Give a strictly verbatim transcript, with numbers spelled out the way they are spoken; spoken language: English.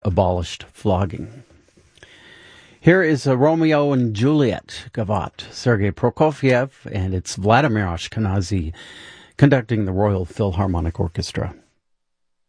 abolished flogging. Here is a Romeo and Juliet Gavotte, Sergei Prokofiev, and it's Vladimir Ashkenazy conducting the Royal Philharmonic Orchestra.